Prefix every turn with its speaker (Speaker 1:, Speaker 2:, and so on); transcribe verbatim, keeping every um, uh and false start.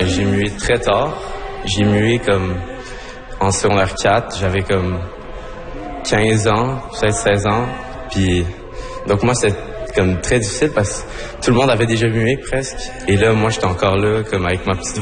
Speaker 1: J'ai mué très tard. J'ai mué comme en secondaire quatre. J'avais comme quinze ans, peut-être seize ans. Puis, donc moi, c'était comme très difficile parce que tout le monde avait déjà mué presque. Et là, moi, j'étais encore là, comme avec ma petite